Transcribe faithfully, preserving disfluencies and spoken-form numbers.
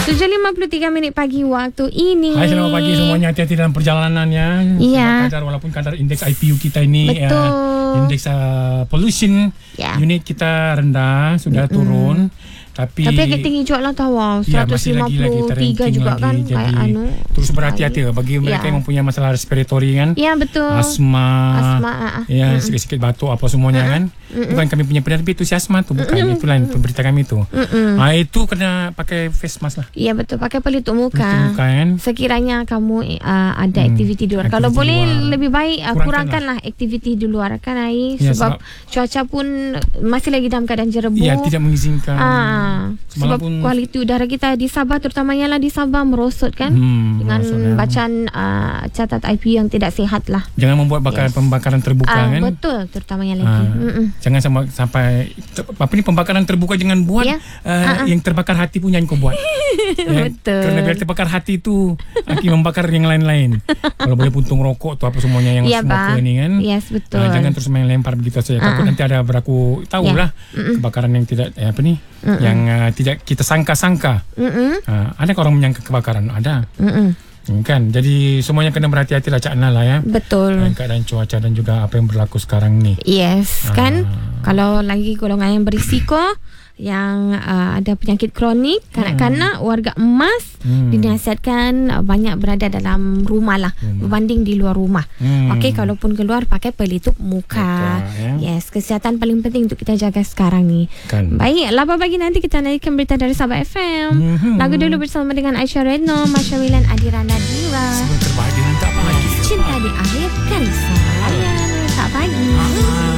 tujuh lima puluh tiga minit pagi waktu ini. Hai, selamat pagi semuanya. Hati-hati dalam perjalanannya. Ya. Kadar, walaupun kadar indeks I P U kita ini, betul. Uh, indeks uh, pollution ya. unit kita rendah, sudah mm-hmm. turun. Tapi, Tapi agak tinggi juga lah tahu. seratus lima puluh tiga ya, juga lagi, kan. Jadi, kayak anu. terus berhati-hati bagi mereka ya. yang mempunyai masalah respiratory kan. Ya, betul. Asma. Asma. Ya, mm-mm. sikit-sikit batuk apa semuanya mm-mm. kan. Mm-mm. Bukan kami punya penyakit itu si asma tu. Bukan. Mm-mm. Itu lain pemberita kami tu. Ha, itu kena pakai face mask lah. Ya, betul. Pakai pelitup muka. Pelitup muka kan. Sekiranya kamu uh, ada hmm. aktiviti di luar. Aktiviti Kalau boleh luar. lebih baik uh, kurangkanlah aktiviti di luar kan Ai. Ya, sebab, sebab cuaca pun masih lagi dalam keadaan jerebu. Ya, tidak mengizinkan. Ah, sebab pun kualiti udara kita di Sabah, terutamanya lah di Sabah, merosot kan. Hmm, dengan merosot, ya. bacaan uh, catat I P U yang tidak sihat lah. Jangan membuat bakar, yes. pembakaran terbuka ah, kan. Betul, terutamanya lagi. Ah, jangan sampai, sampai apa ni pembakaran terbuka jangan buat ya. uh, ah, yang terbakar hati punya yang kau buat. Ya, betul. Kerana bila terbakar hati tu akan membakar yang lain-lain. Kalau boleh puntung rokok tu apa semuanya yang ya, smoker ni kan. Yes, betul. Uh, jangan terus main lempar begitu saja. Takut uh-uh. nanti ada berlaku tahulah ya. kebakaran yang tidak eh, apa ni uh-uh. yang uh, tidak kita sangka-sangka. Uh-uh. Uh, ada orang menyangka kebakaran? Ada. Uh-uh. Kan, jadi semuanya kena berhati-hati lah Cak Nala ya. Betul. Dan keadaan cuaca dan juga apa yang berlaku sekarang ni. Yes, uh. kan. Kalau lagi golongan yang berisiko, yang uh, ada penyakit kronik, kanak-kanak, hmm. warga emas hmm. dinasihatkan uh, banyak berada dalam rumah lah hmm. berbanding di luar rumah. Hmm. Okey, kalaupun keluar pakai pelitup muka. Betul, ya? Yes, kesihatan paling penting untuk kita jaga sekarang ni. Kan. Baik, lapan pagi nanti kita naikkan berita dari Sabah F M. Hmm. Lagu dulu bersama dengan Aisyah Redno, Masya Milan, Adira Nadira. Semua terbaik dengan tak pagi. Cinta di akhir kali sayang tak pagi.